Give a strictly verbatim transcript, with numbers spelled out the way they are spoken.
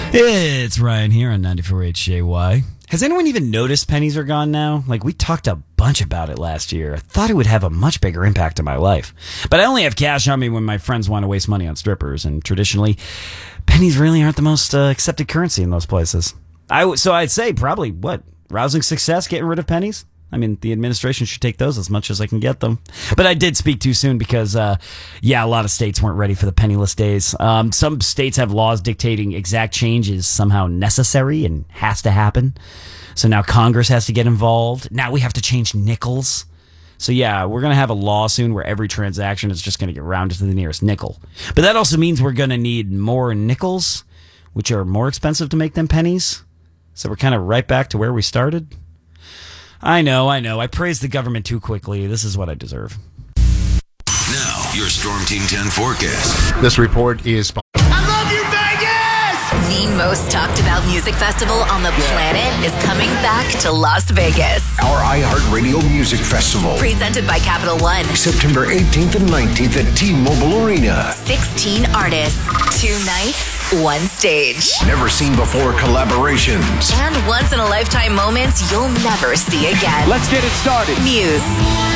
It's Ryan here on ninety-four H J Y. Has anyone even noticed pennies are gone now? Like, we talked a bunch about it last year. I thought it would have a much bigger impact on my life. But I only have cash on me when my friends want to waste money on strippers, and traditionally, pennies really aren't the most uh, accepted currency in those places. I w- So I'd say probably, what, rousing success, getting rid of pennies? I mean, the administration should take those as much as I can get them. But I did speak too soon because, uh, yeah, a lot of states weren't ready for the penniless days. Um, some states have laws dictating exact change is somehow necessary and has to happen. So now Congress has to get involved. Now we have to change nickels. So yeah, we're going to have a law soon where every transaction is just going to get rounded to the nearest nickel. But that also means we're going to need more nickels, which are more expensive to make than pennies. So we're kind of right back to where we started. I know, I know. I praised the government too quickly. This is what I deserve. Now, your Storm Team ten forecast. This report is... I love you, Vegas! The most talked about music festival on the planet is coming back to Las Vegas. Our iHeartRadio Music Festival. Presented by Capital One. September eighteenth and nineteenth at T-Mobile Arena. sixteen artists, two nights, one stage. Never seen before collaborations. And once-in-a-lifetime moments you'll never see again. Let's get it started. Muse,